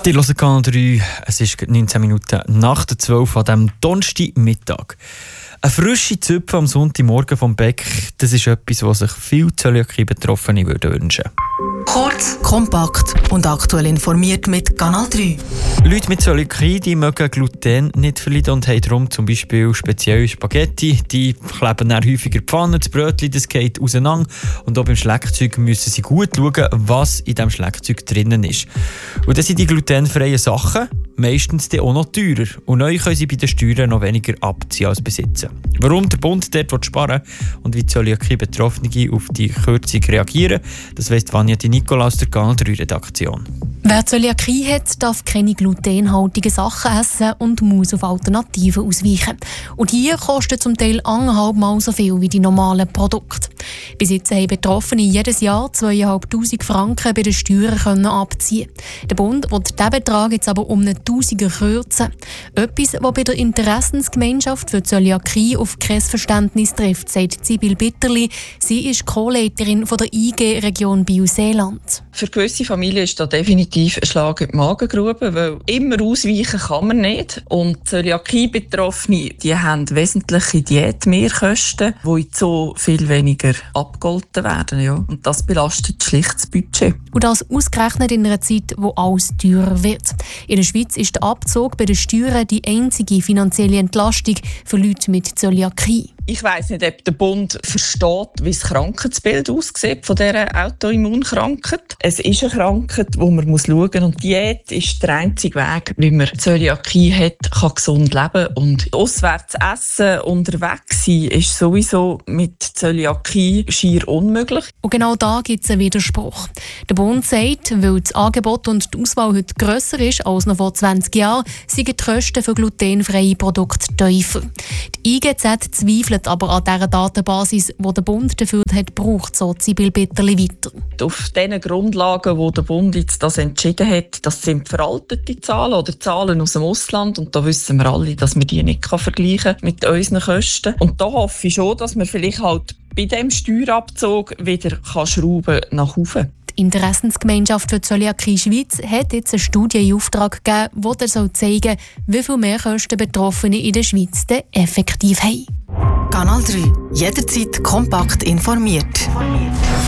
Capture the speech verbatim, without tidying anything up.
Die hören Kanal drei, es ist neunzehn Minuten nach der zwölf an diesem Donnerstagmittag. Eine frische Zupfe am Sonntagmorgen vom Bäck, das ist etwas, was sich viele Zöliakie-Betroffene wünschen würden. Kurz, kompakt und aktuell informiert mit Kanal drei. Leute mit Zöliakie die mögen Gluten nicht verleiden und haben darum zum Beispiel spezielle Spaghetti. Die kleben dann häufiger die Pfanne, das Brötchen, das geht auseinander. Und auch beim Schlagzeug müssen sie gut schauen, was in diesem Schlagzeug drinnen ist. Und das sind die glutenfreien Sachen meistens auch noch teurer. Und neu können sie bei den Steuern noch weniger abziehen als besitzen. Warum der Bund dort sparen will und wie Zöliakie-Betroffene auf die Kürzung reagieren, das weiss Vanja Di Nicola aus der Kanal drei Redaktion. Wer Zöliakie hat, darf keine glutenhaltigen Sachen essen und muss auf Alternativen ausweichen. Und hier kosten zum Teil anderthalb Mal so viel wie die normalen Produkte. Bis jetzt haben Betroffene jedes Jahr zweitausendfünfhundert Franken bei den Steuern können abziehen. Der Bund will diesen Betrag jetzt aber um einen Tausiger kürzen. Etwas, das bei der Interessensgemeinschaft für Zöliakie auf kein Verständnis trifft, sagt Sibyl Bitterli. Sie ist Co-Leiterin von der I G-Region Biel-Seeland. Für gewisse Familien ist das definitiv ein Schlag in die Magengrube, weil immer ausweichen kann man nicht. Und Zöliakie-Betroffene, die haben wesentliche Diätmehrkosten, die so viel weniger abgegolten werden. Ja. Und das belastet schlicht das Budget. Und das ausgerechnet in einer Zeit, wo alles teurer wird. In der Schweiz ist der Abzug bei den Steuern die einzige finanzielle Entlastung für Leute mit Zöliakie. Ich weiss nicht, ob der Bund versteht, wie das Krankheitsbild aussieht von dieser Autoimmunkrankheit. Es ist eine Krankheit, wo man schauen muss. Und Diät ist der einzige Weg, wie man Zöliakie hat, kann gesund leben. Und auswärts essen, unterwegs sein, ist sowieso mit Zöliakie schier unmöglich. Und genau da gibt es einen Widerspruch. Der Bund sagt, weil das Angebot und die Auswahl heute grösser ist als noch vor zwanzig Jahren, sind die Kosten für glutenfreie Produkte tiefer. Die I G Z zweifelt aber an dieser Datenbasis, die der Bund dafür hat gebraucht, so Sibyl Bitterli weiter. Auf diesen Grundlagen, wo der Bund jetzt das entschieden hat, das sind veraltete Zahlen oder Zahlen aus dem Ausland. Und da wissen wir alle, dass man die nicht vergleichen kann mit unseren Kosten. Und da hoffe ich schon, dass man vielleicht halt bei diesem Steuerabzug wieder kann schrauben nach oben. Die Interessensgemeinschaft für Zöliakie Schweiz hat jetzt eine Studie in Auftrag gegeben, die zeigen soll, wie viel Mehrkosten Betroffene in der Schweiz denn effektiv haben. Kanal drei. Jederzeit kompakt informiert.